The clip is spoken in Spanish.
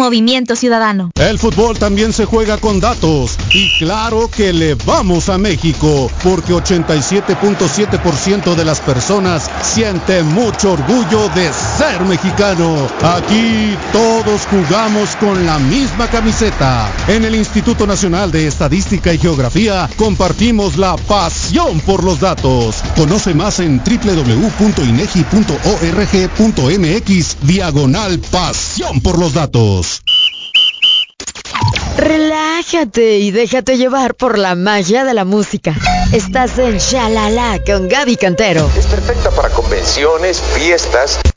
Movimiento Ciudadano. El fútbol también se juega con datos. Y claro que le vamos a México, porque 87.7% de las personas siente mucho orgullo de ser mexicano. Aquí todos jugamos con la misma camiseta. En el Instituto Nacional de Estadística y Geografía compartimos la pasión por los datos. Conoce más en www.inegi.org.mx/pasión por los datos. Relájate y déjate llevar por la magia de la música. Estás en Shalala con Gaby Cantero. Es perfecta para convenciones, fiestas